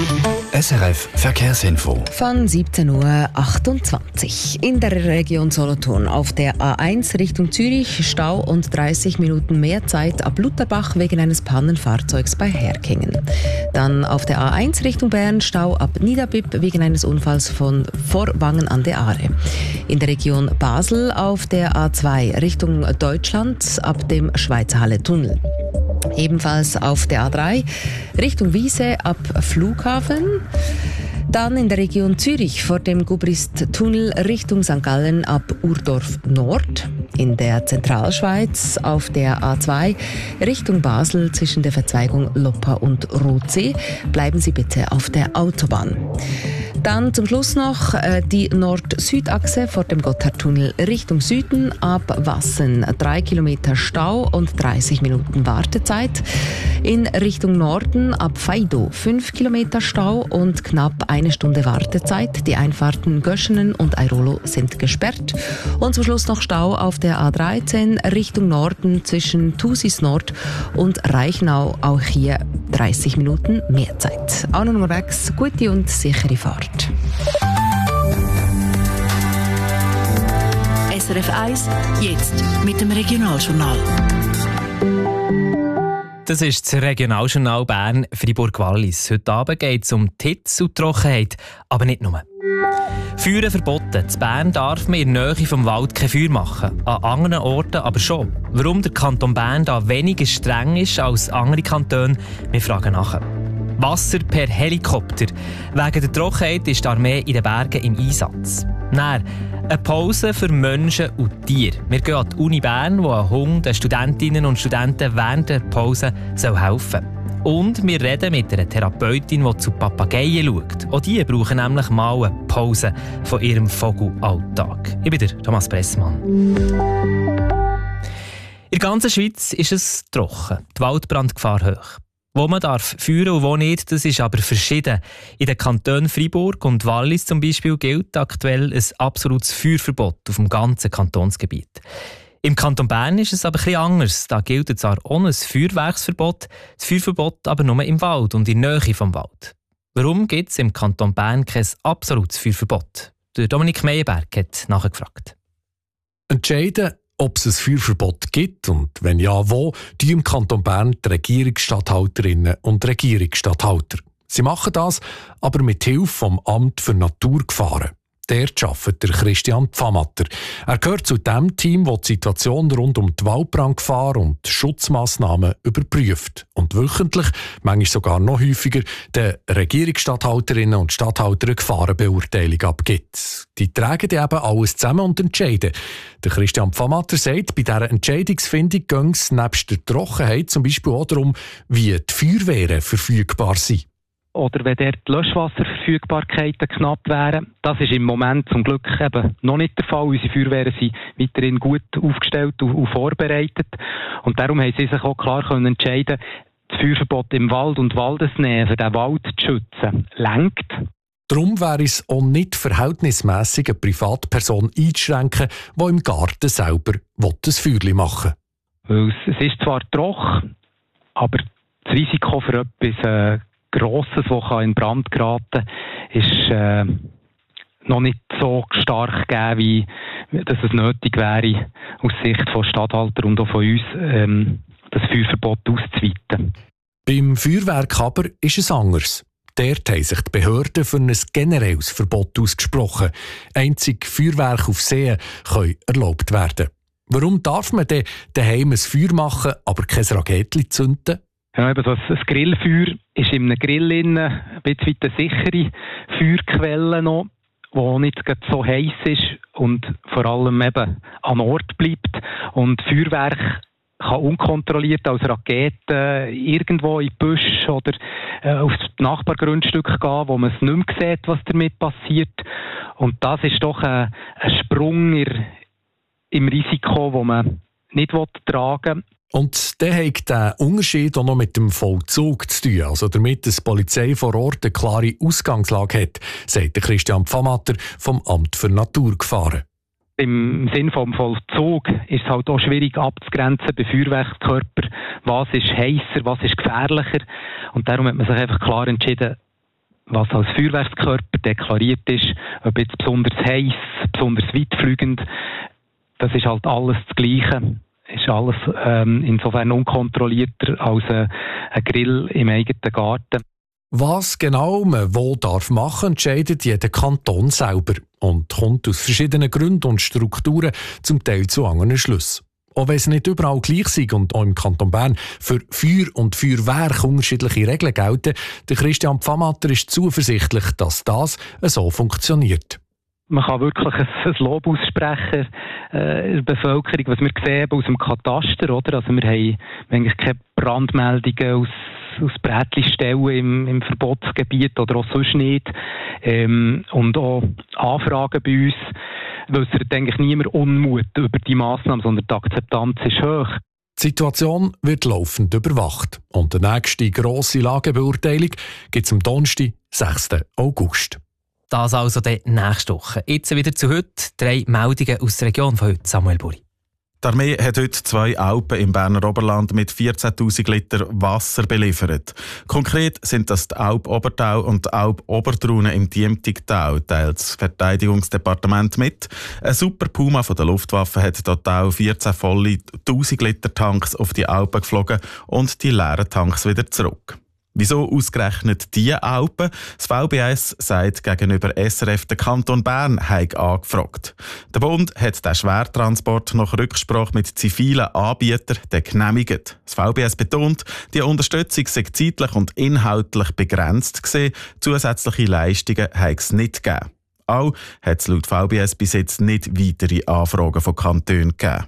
SRF Verkehrsinfo. Von 17.28 Uhr. In der Region Solothurn auf der A1 Richtung Zürich Stau und 30 Minuten mehr Zeit ab Lutherbach wegen eines Pannenfahrzeugs bei Herkingen. Dann auf der A1 Richtung Bern Stau ab Niederbipp wegen eines Unfalls von Vorwangen an der Aare. In der Region Basel auf der A2 Richtung Deutschland ab dem Schweizer Halle-Tunnel. Ebenfalls auf der A3 Richtung Wiese ab Flughafen. Dann in der Region Zürich vor dem Gubrist-Tunnel Richtung St. Gallen ab Urdorf Nord. In der Zentralschweiz auf der A2 Richtung Basel zwischen der Verzweigung Loppa und Rotsee. Bleiben Sie bitte auf der Autobahn. Dann zum Schluss noch die Nord-Süd-Achse vor dem Gotthardtunnel Richtung Süden ab Wassen. 3 Kilometer Stau und 30 Minuten Wartezeit. In Richtung Norden ab Faido 5 Kilometer Stau und knapp 1 Stunde Wartezeit. Die Einfahrten Göschenen und Airolo sind gesperrt. Und zum Schluss noch Stau auf der A13 Richtung Norden zwischen Thusis Nord und Reichenau. Auch hier 30 Minuten mehr Zeit. Auch noch unterwegs, gute und sichere Fahrt. SRF 1, jetzt mit dem Regionaljournal. Das ist das Regionaljournal Bern Fribourg-Wallis. Heute Abend geht es um die Hitze und die Trockenheit, aber nicht nur. Feuer verboten. In Bern darf man in der Nähe vom Wald kein Feuer machen. An anderen Orten aber schon. Warum der Kanton Bern da weniger streng ist als andere Kantone, wir fragen nachher. Wasser per Helikopter. Wegen der Trockenheit ist die Armee in den Bergen im Einsatz. Dann eine Pause für Menschen und Tiere. Wir gehen an die Uni Bern, wo ein Hund den Studentinnen und Studenten während der Pause helfen soll. Und wir reden mit einer Therapeutin, die zu Papageien schaut. Auch die brauchen nämlich mal eine Pause von ihrem Vogelalltag. Ich bin der Thomas Pressmann. In der ganzen Schweiz ist es trocken. Die Waldbrandgefahr hoch. Wo man darf feuern und wo nicht, das ist aber verschieden. In den Kantonen Fribourg und Wallis zum Beispiel gilt aktuell ein absolutes Feuerverbot auf dem ganzen Kantonsgebiet. Im Kanton Bern ist es aber etwas anders. Da gilt zwar ohne ein Feuerwerksverbot, das Feuerverbot aber nur im Wald und in der Nähe vom Wald. Warum gibt es im Kanton Bern kein absolutes Feuerverbot? Der Dominik Meyerberg hat nachgefragt. Entscheiden, ob es ein Feuerverbot gibt und wenn ja, wo, die im Kanton Bern die Regierungsstatthalterinnen und Regierungsstatthalter. Sie machen das aber mit Hilfe vom Amt für Naturgefahren. Dort arbeitet der Christian Pfamatter. Er gehört zu dem Team, das die Situation rund um die Waldbrandgefahr und die Schutzmassnahmen überprüft. Und wöchentlich, manchmal sogar noch häufiger, den Regierungsstatthalterinnen und Statthaltern eine Gefahrenbeurteilung abgibt. Die tragen die eben alles zusammen und entscheiden. Der Christian Pfamatter sagt, bei dieser Entscheidungsfindung gehe es nebst der Trockenheit zum Beispiel auch darum, wie die Feuerwehren verfügbar sind. Oder wenn dort die Löschwasserverfügbarkeiten knapp wären. Das ist im Moment zum Glück eben noch nicht der Fall. Unsere Feuerwehren sind weiterhin gut aufgestellt und vorbereitet. Und darum haben sie sich auch klar entscheiden, das Feuerverbot im Wald und Waldesnähe, für den Wald zu schützen, lenkt. Darum wäre es auch nicht verhältnismässig, eine Privatperson einzuschränken, die im Garten selber ein Feuerchen machen will. Es ist zwar trocken, aber das Risiko für etwas Grosses, das in Brand geraten kann, ist noch nicht so stark gegeben, wie dass es nötig wäre, aus Sicht von Statthalter und auch von uns, das Feuerverbot auszuweiten. Beim Feuerwerk aber ist es anders. Dort haben sich die Behörden für ein generelles Verbot ausgesprochen. Einzig Feuerwerke auf See können erlaubt werden. Warum darf man denn daheim ein Feuer machen, aber kein Raketchen zünden? Ja, eben so ein Grillfeuer ist in einem Grill ein bisschen eine sichere Feuerquelle noch, die nicht so heiß ist und vor allem eben an Ort bleibt. Und Feuerwerk kann unkontrolliert als Rakete irgendwo in die Büsche oder auf das Nachbargrundstück gehen, wo man es nicht mehr sieht, was damit passiert. Und das ist doch ein Sprung im Risiko, das man nicht tragen will. Und der hat den Unterschied auch noch mit dem Vollzug zu tun, also damit die Polizei vor Ort eine klare Ausgangslage hat, sagt Christian Pfamatter vom Amt für Naturgefahren. Im Sinn vom Vollzug ist es halt auch schwierig abzugrenzen bei Feuerwerkskörpern, was ist heisser, was ist gefährlicher. Und darum hat man sich einfach klar entschieden, was als Feuerwerkskörper deklariert ist, ob jetzt besonders heiß, besonders weitfliegend, das ist halt alles das Gleiche. Ist alles insofern unkontrollierter als ein Grill im eigenen Garten. Was genau man wo darf machen, entscheidet jeder Kanton selber und kommt aus verschiedenen Gründen und Strukturen zum Teil zu anderen Schlüssen. Auch wenn es nicht überall gleich ist und auch im Kanton Bern für Feuer und Feuerwerk unterschiedliche Regeln gelten, der Christian Pfammatter ist zuversichtlich, dass das so funktioniert. Man kann wirklich ein Lob aussprechen in der Bevölkerung, was wir sehen aus dem Kataster. Oder? Also wir haben eigentlich keine Brandmeldungen aus Brätli-Stellen im Verbotsgebiet oder auch sonst nicht. Und auch Anfragen bei uns äußert eigentlich niemand Unmut über die Massnahmen, sondern die Akzeptanz ist hoch. Die Situation wird laufend überwacht und die nächste grosse Lagebeurteilung gibt es am Donnerstag, 6. August. Das also die nächste Woche. Jetzt wieder zu heute. 3 Meldungen aus der Region von heute. Samuel Buri. Die Armee hat heute 2 Alpen im Berner Oberland mit 14'000 Liter Wasser beliefert. Konkret sind das die Alp Obertau und die Alp Obertrune im Diemtigtal, teilt das Verteidigungsdepartement mit. Ein Super Puma von der Luftwaffe hat total 14 volle 1000 Liter Tanks auf die Alpen geflogen und die leeren Tanks wieder zurück. Wieso ausgerechnet diese Alpen? Das VBS sagt gegenüber SRF, der Kanton Bern habe angefragt. Der Bund hat den Schwertransport nach Rücksprache mit zivilen Anbietern genehmigt. Das VBS betont, die Unterstützung sei zeitlich und inhaltlich begrenzt gewesen. Zusätzliche Leistungen habe es nicht gegeben. Auch hat es laut VBS bis jetzt nicht weitere Anfragen von Kantonen gegeben.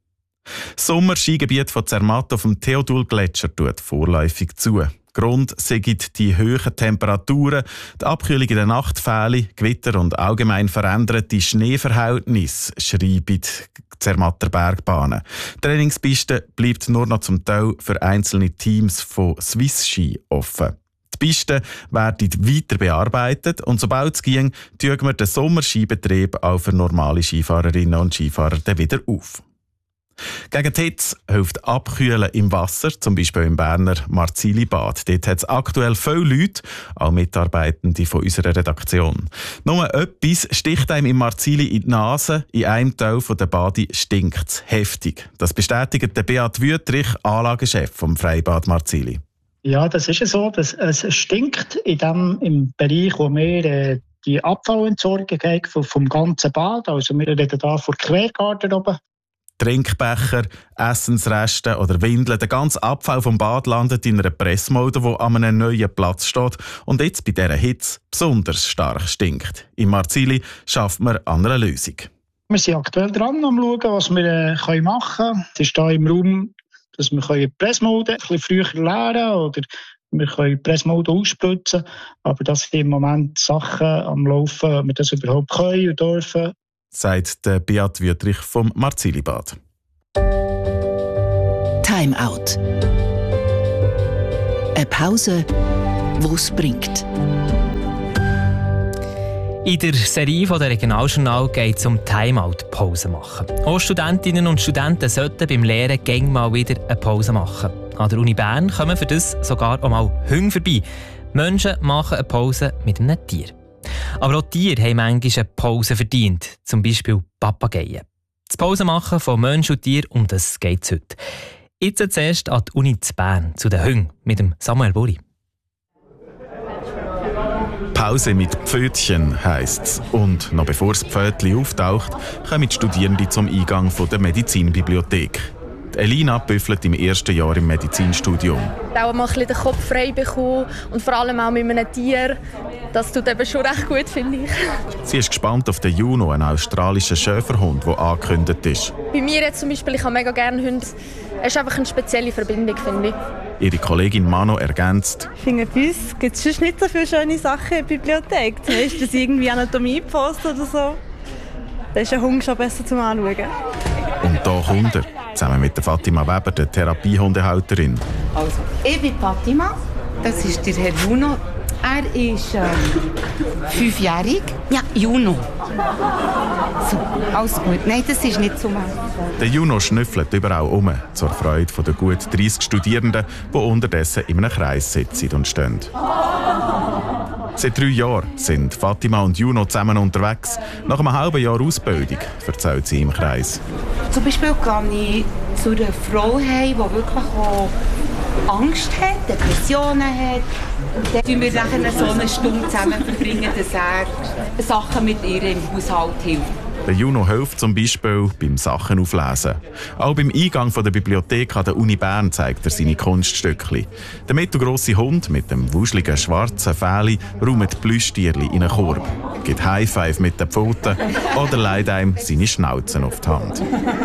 Das Sommerskigebiet von Zermatt auf dem Theodul-Gletscher tut vorläufig zu. Grund sind die hohen Temperaturen, die Abkühlung in der Nacht, Gewitter und allgemein veränderte Schneeverhältnisse, schreiben die Zermatter Bergbahnen. Die Trainingspiste bleibt nur noch zum Teil für einzelne Teams von Swiss Ski offen. Die Pisten werden weiter bearbeitet und sobald es ging, tun wir den Sommerskibetrieb auch für normale Skifahrerinnen und Skifahrer dann wieder auf. Gegen die Hitze hilft Abkühlen im Wasser, zum Beispiel im Berner Marzili-Bad. Dort hat es aktuell viele Leute, auch Mitarbeitende von unserer Redaktion. Nur etwas sticht einem im Marzili in die Nase. In einem Teil der Bade stinkt es heftig. Das bestätigt der Beat Wüthrich, Anlagechef vom Freibad Marzili. Ja, das ist so. Es stinkt im Bereich, wo wir die Abfallentsorgung haben vom ganzen Bad. Also wir reden hier von Quergarderobe. Trinkbecher, Essensreste oder Windeln. Der ganze Abfall vom Bad landet in einer Pressmulde, die an einem neuen Platz steht und jetzt bei dieser Hitze besonders stark stinkt. Im Marzili schafft man an einer Lösung. Wir sind aktuell dran, am schauen, was wir machen können. Es ist hier im Raum, dass wir die Pressmulde ein bisschen früher leeren oder wir können die Pressmulde ausspritzen. Aber das sind im Moment Sachen am Laufen, ob wir das überhaupt können und dürfen. Sagt der Beat Wüthrich vom Marzili-Bad. Time Out. Eine Pause, die es bringt. In der Serie der Regionaljournal geht es um Timeout-Pause machen. Auch Studentinnen und Studenten sollten beim Lehren gäng mal wieder eine Pause machen. An der Uni Bern kommen für das sogar auch mal Hunde vorbei. Menschen machen eine Pause mit einem Tier. Aber auch Tiere haben manchmal eine Pause verdient, zum Beispiel Papageien. Das Pause-Machen von Mensch und Tier, um das geht es heute. Jetzt zuerst an die Uni zu Bern, zu den Hunden, mit dem Samuel Buri. Pause mit Pfötchen heisst es. Und noch bevor das Pfötchen auftaucht, kommen die Studierenden zum Eingang der Medizinbibliothek. Elina büffelt im ersten Jahr im Medizinstudium. Auch mal ein bisschen den Kopf frei bekommen und vor allem auch mit einem Tier. Das tut eben schon recht gut, finde ich. Sie ist gespannt auf den Juno, einen australischen Schäferhund, der angekündigt ist. Bei mir jetzt zum Beispiel, ich habe mega gerne Hunde. Es ist einfach eine spezielle Verbindung, finde ich. Ihre Kollegin Mano ergänzt: Ich finde, bei uns gibt es sonst nicht so viele schöne Sachen in der Bibliothek. Zum Beispiel irgendwie Anatomie-Post oder so. Da ist ein Hund schon besser zum Anschauen. Und hier kommt er, zusammen mit der Fatima Weber, der Therapiehundehalterin. Also, ich bin Fatima, das ist der Herr Juno. Er ist 5-jährig. Ja, Juno. So, alles gut. Nein, das ist nicht so mal. Der Juno schnüffelt überall um, zur Freude der gut 30 Studierenden, die unterdessen in einem Kreis sitzen und stehen. Seit 3 Jahren sind Fatima und Juno zusammen unterwegs. Nach einem halben Jahr Ausbildung, erzählt sie im Kreis. Zum Beispiel gehe ich zu einer Frau heim, die wirklich auch Angst hat, Depressionen hat. Und dann tun wir nachher so eine Stunde zusammen verbringen, dass er Sachen mit ihr im Haushalt hilft. Der Juno hilft zum Beispiel beim Sachen auflesen. Auch beim Eingang der Bibliothek an der Uni Bern zeigt er seine Kunststückchen. Der mittelgrosse Hund mit dem wuscheligen schwarzen Fell räumt Plüschtierchen in einen Korb, gibt High-Five mit den Pfoten oder leiht einem seine Schnauzen auf die Hand.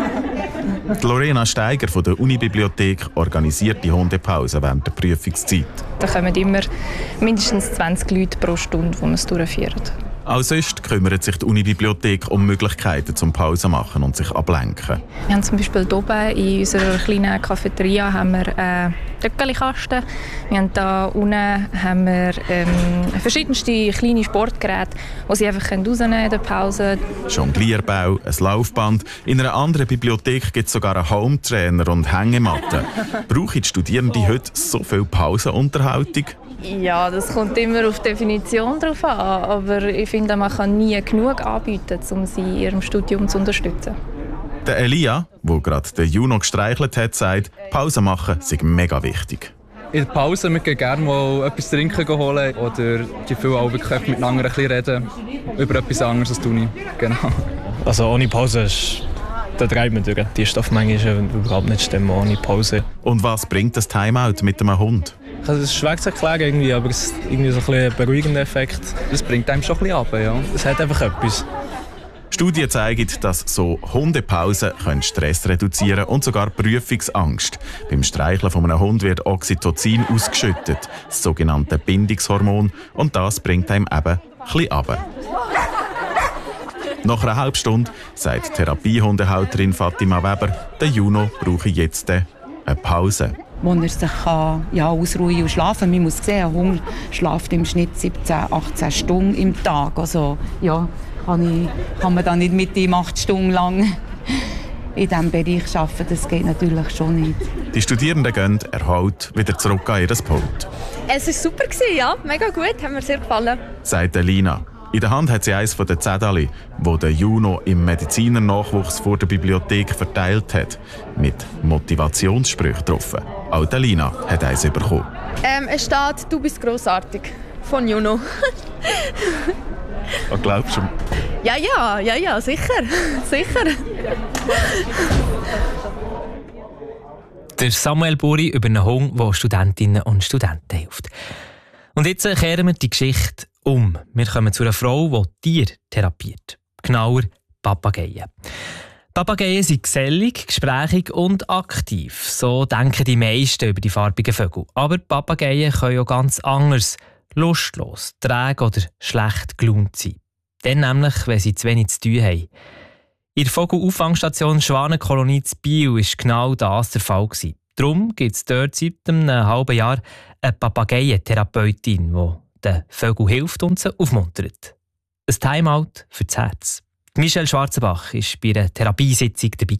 Die Lorena Steiger von der Unibibliothek organisiert die Hundepause während der Prüfungszeit. Da kommen immer mindestens 20 Leute pro Stunde, die man es durchführen. Auch sonst kümmert sich die Unibibliothek um Möglichkeiten zum Pause machen und sich ablenken. Wir haben zum Beispiel hier oben in unserer kleinen Cafeteria haben wir einen Töckelkasten. Wir haben hier unten haben wir, verschiedenste kleine Sportgeräte, die sie einfach rausnehmen in der Pause. Jonglierbau, ein Laufband. In einer anderen Bibliothek gibt es sogar einen Hometrainer und Hängematten. Brauchen die Studierenden heute so viel Pausenunterhaltung? Ja, das kommt immer auf die Definition drauf an, aber ich finde, man kann nie genug anbieten, um sie in ihrem Studium zu unterstützen. Der Elia, der gerade den Juno gestreichelt hat, sagt, Pause machen sei mega wichtig. In der Pause wir gehen gerne mal etwas trinken holen oder die viel auch wirklich miteinander ein bisschen reden über etwas anderes als die Uni. Genau. Also ohne Pause da treibt man durch. Die Stoffmenge ist überhaupt nicht stimmen ohne Pause. Und was bringt das Timeout mit einem Hund? Also es ist schwer zu erklären, irgendwie, aber es ist irgendwie so ein beruhigender Effekt. Das bringt einem schon ein bisschen runter, ja. Es hat einfach etwas. Studien zeigen, dass so Hundepausen Stress reduzieren können und sogar Prüfungsangst. Beim Streicheln von einem Hund wird Oxytocin ausgeschüttet, das sogenannte Bindungshormon, und das bringt einem eben ein bisschen runter. Nach einer halben Stunde sagt Therapiehundehalterin Fatima Weber, der Juno brauche jetzt eine Pause. Wo er sich ausruhen und schlafen. Man muss sehen, ein Hund schläft im Schnitt 17, 18 Stunden im Tag. Also ja, kann man da nicht mit ihm 8 Stunden lang in diesem Bereich arbeiten. Das geht natürlich schon nicht. Die Studierenden gehen erholt wieder zurück an ihr Pult. Es war super, ja, mega gut, hat mir sehr gefallen. Sagt Lina. In der Hand hat sie eines der Zettel, wo der Juno im Medizinernachwuchs vor der Bibliothek verteilt hat, mit Motivationssprüchen drauf. Auch Lina hat eins bekommen. Es steht «Du bist grossartig» von Juno. Was glaubst du? Ja, sicher. Der Samuel Buri über einen Hund, der Studentinnen und Studenten hilft. Und jetzt kehren wir die Geschichte um. Wir kommen zu einer Frau, die Tiere therapiert. Genauer Papageien. Papageien sind gesellig, gesprächig und aktiv. So denken die meisten über die farbigen Vögel. Aber Papageien können auch ganz anders, lustlos, träge oder schlecht gelaunt sein. Dann nämlich, wenn sie zu wenig zu tun haben. In der Vogelauffangstation Schwanenkolonie in Biel war genau das der Fall. Darum gibt es dort seit einem halben Jahr eine Papageientherapeutin, die den Vögeln hilft und sie aufmuntert. Ein Timeout für das Herz. Michelle Schwarzenbach war bei einer Therapiesitzung dabei.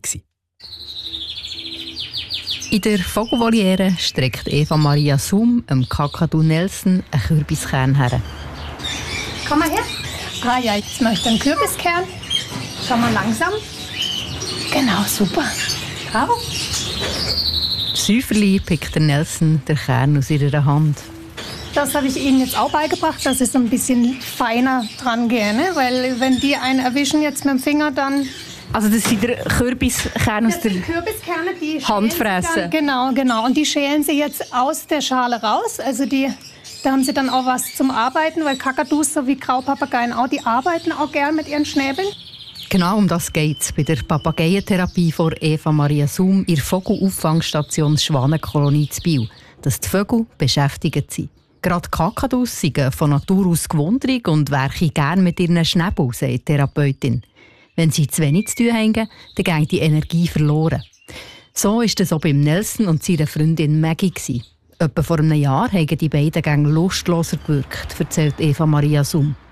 In der Vogelvoliere streckt Eva Maria Sum dem Kakadu Nelson einen Kürbiskern her. Komm mal her. Ah ja, jetzt möchte ich einen Kürbiskern. Schau mal langsam. Genau, super. Bravo. Säuferli pickt der Nelson den Kern aus ihrer Hand. Das habe ich Ihnen jetzt auch beigebracht, dass ich so ein bisschen feiner dran gehe. Ne? Weil wenn die einen erwischen jetzt mit dem Finger, dann... Also das sind der Kürbiskern aus der Kürbiskerne, die Hand fressen. Genau. Und die schälen sie jetzt aus der Schale raus. Also da haben sie dann auch was zum Arbeiten, weil Kakadus sowie Graupapageien auch, die arbeiten auch gern mit ihren Schnäbeln. Genau um das geht es bei der Papageientherapie von Eva Maria Sum in der Vogelauffangstation Schwanenkolonie in Biel, dass die Vögel beschäftigt sind. Gerade Kakadus sind von Natur aus gewundrig und werken gerne mit ihren Schnäbeln, sagt die Therapeutin. Wenn sie zu wenig zu tun haben, dann geht die Energie verloren. So war das auch beim Nelson und seiner Freundin Maggie. Etwa vor einem Jahr haben die beiden Gänge lustloser gewirkt, erzählt Eva Maria Sum.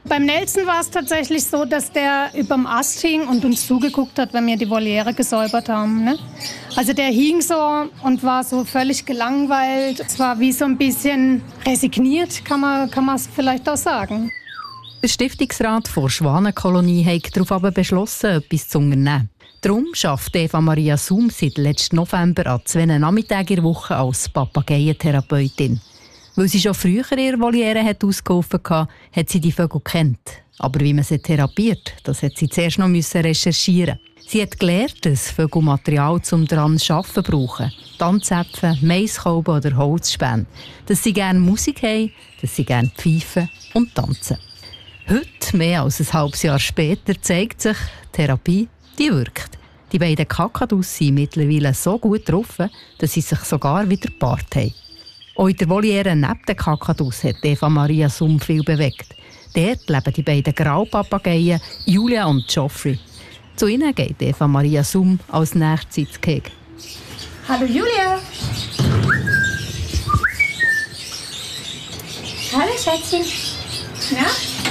Beim Nelson war es tatsächlich so, dass der überm Ast hing und uns zugeguckt hat, wenn wir die Voliere gesäubert haben. Ne? Also der hing so und war so völlig gelangweilt. Es war wie so ein bisschen resigniert, kann man es vielleicht auch sagen. Der Stiftungsrat der Schwanenkolonie hat darauf aber beschlossen, etwas zu unternehmen. Darum arbeitet Eva Maria Sum seit letzten November an 2 Nachmittagen in der Woche als Papageientherapeutin. Weil sie schon früher ihre Voliere ausgeholfen hatte, hat sie die Vögel gekannt. Aber wie man sie therapiert, das hat sie zuerst noch recherchieren. Sie hat gelernt, dass Vögel Material zum daran zu arbeiten brauchen. Tanzäpfel, Maiskolben oder Holzspäne. Dass sie gerne Musik haben, dass sie gerne pfeifen und tanzen. Heute, mehr als ein halbes Jahr später, zeigt sich, Therapie, die wirkt. Die beiden Kakadus sind mittlerweile so gut getroffen, dass sie sich sogar wieder gepaart haben. Auch in der Voliere neben den Kakadus hat Eva Maria Sum viel bewegt. Dort leben die beiden Graupapageien Julia und Geoffrey. Zu ihnen geht Eva Maria Sum als nächstes ins Gehege. Hallo Julia! Hallo Schätzchen! Ja?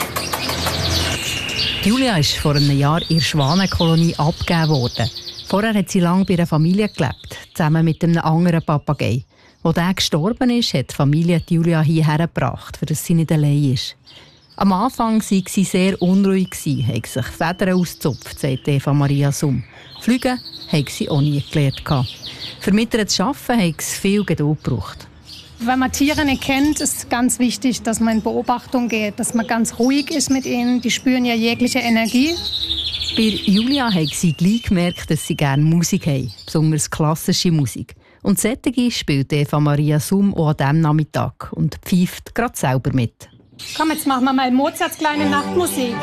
Julia ist vor einem Jahr in der Schwanenkolonie abgegeben worden. Vorher hat sie lange bei einer Familie gelebt, zusammen mit einem anderen Papagei. Als der gestorben ist, hat die Familie Julia hierher gebracht, für das sie nicht allein ist. Am Anfang war sie sehr unruhig, hat sich Federn ausgezupft, sagt Eva Maria Sum. Fliegen hat sie auch nie gelernt. Für mit ihr zu arbeiten, hat es viel Geduld gebraucht. Wenn man Tiere nicht kennt, ist es ganz wichtig, dass man in Beobachtung geht, dass man ganz ruhig ist mit ihnen. Die spüren ja jegliche Energie. Bei Julia hat sie gleich gemerkt, dass sie gerne Musik haben, besonders klassische Musik. Und solche spielt Eva Maria Sum auch an diesem Nachmittag und pfeift gerade selber mit. Komm, jetzt machen wir mal Mozarts kleine Nachtmusik.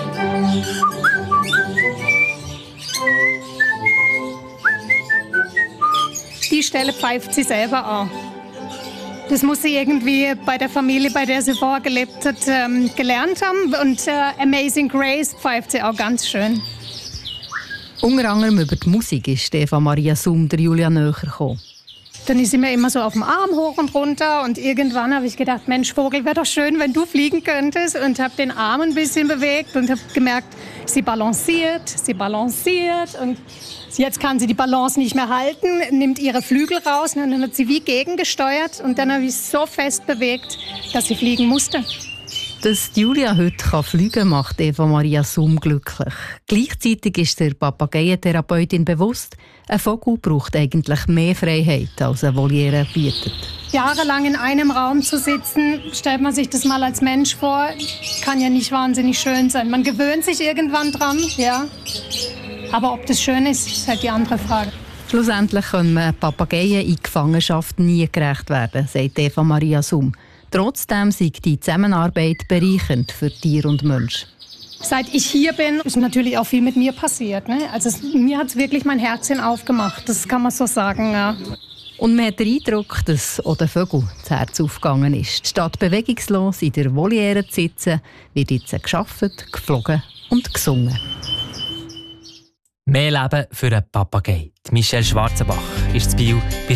Die Stelle pfeift sie selber an. Das muss sie irgendwie bei der Familie, bei der sie vorher gelebt hat, gelernt haben. Und Amazing Grace pfeift sie auch ganz schön. Unter anderem über die Musik ist Eva Maria Sum der Julia näher gekommen. Dann ist sie mir immer so auf dem Arm hoch und runter. Und irgendwann habe ich gedacht, Mensch, Vogel, wäre doch schön, wenn du fliegen könntest. Und habe den Arm ein bisschen bewegt und habe gemerkt, sie balanciert. Und jetzt kann sie die Balance nicht mehr halten, nimmt ihre Flügel raus und dann hat sie wie gegengesteuert. Und dann habe ich so fest bewegt, dass sie fliegen musste. Dass Julia heute fliegen kann, macht Eva Maria Sum glücklich. Gleichzeitig ist der Papageientherapeutin bewusst, ein Vogel braucht eigentlich mehr Freiheit, als eine Voliere bietet. Jahrelang in einem Raum zu sitzen, stellt man sich das mal als Mensch vor, kann ja nicht wahnsinnig schön sein. Man gewöhnt sich irgendwann dran, ja. Aber ob das schön ist, ist halt die andere Frage. Schlussendlich können Papageien in Gefangenschaft nie gerecht werden, sagt Eva Maria Sum. Trotzdem sei die Zusammenarbeit bereichernd für Tier und Mensch. Seit ich hier bin, ist natürlich auch viel mit mir passiert. Ne? Also mir hat es wirklich mein Herzchen aufgemacht, das kann man so sagen. Ja. Und man hat den Eindruck, dass auch den Vögeln das Herz aufgegangen ist. Statt bewegungslos in der Voliere zu sitzen, wird jetzt gearbeitet, geflogen und gesungen. Mehr Leben für einen Papagei. Michelle Schwarzenbach ist zu Biel.